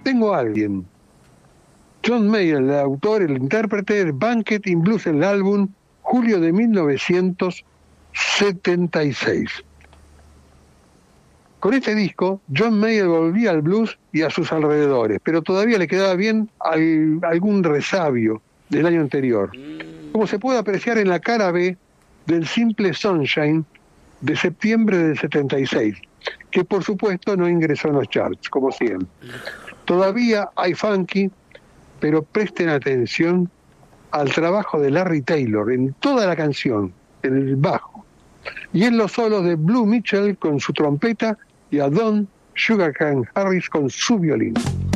Tengo a alguien. John Mayer, el autor, el intérprete de Banquet in Blues, el álbum, julio de 1976. Con este disco, John Mayer volvía al blues y a sus alrededores, pero todavía le quedaba bien algún resabio del año anterior, como se puede apreciar en la cara B del Simple Sunshine de septiembre del 76, que por supuesto no ingresó en los charts, como siempre. Todavía hay funky, pero presten atención al trabajo de Larry Taylor en toda la canción, en el bajo, y en los solos de Blue Mitchell con su trompeta y a Don Sugarcane Harris con su violín.